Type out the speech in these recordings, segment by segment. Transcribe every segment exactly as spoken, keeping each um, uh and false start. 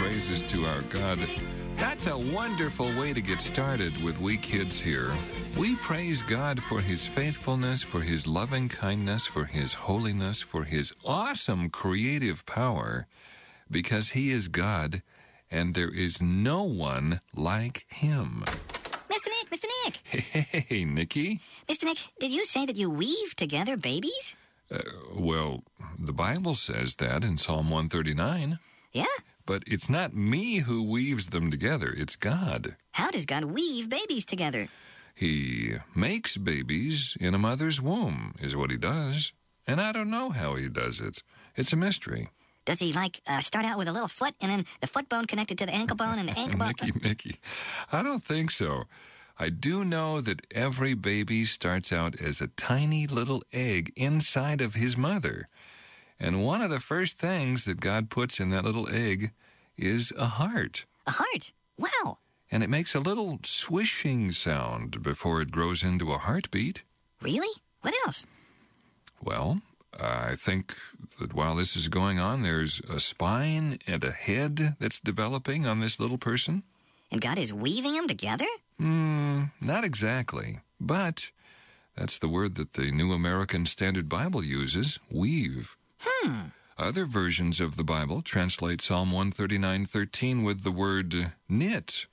praises to our God. That's a wonderful way to get started with We Kids here. We praise God for His faithfulness, for His loving kindness, for His holiness, for His awesome creative power, because He is God, and there is no one like Him. Mister Nick, Mister Nick. Hey, Nicky. Mister Nick, did you say that you weave together babies? Uh, well, the Bible says that in Psalm one thirty-nine. Yeah? But it's not me who weaves them together. It's God. How does God weave babies together? He makes babies in a mother's womb, is what He does. And I don't know how He does it. It's a mystery. Does He, like, uh, start out with a little foot and then the foot bone connected to the ankle bone and the ankle bone? Mickey, Mickey, I don't think so. I do know that every baby starts out as a tiny little egg inside of his mother. And one of the first things that God puts in that little egg is a heart. A heart? Wow. And it makes a little swishing sound before it grows into a heartbeat. Really? What else? Well, I think that while this is going on, there's a spine and a head that's developing on this little person. And God is weaving them together? Hmm, not exactly. But that's the word that the New American Standard Bible uses, weave. Hmm. Other versions of the Bible translate Psalm one thirty-nine thirteen with the word knit,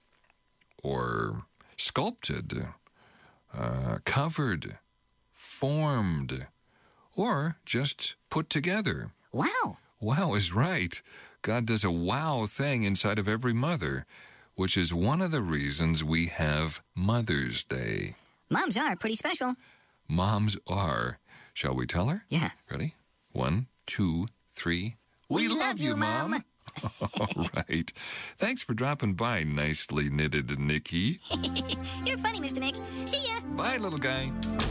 or sculpted, uh, covered, formed, or just put together. Wow. Wow is right. God does a wow thing inside of every mother, which is one of the reasons we have Mother's Day. Moms are pretty special. Moms are. Shall we tell her? Yeah. Ready? One, two, three. We, we love, love you, Mom. All right. Thanks for dropping by, nicely knitted Nicky. You're funny, Mister Nick. See ya. Bye, little guy.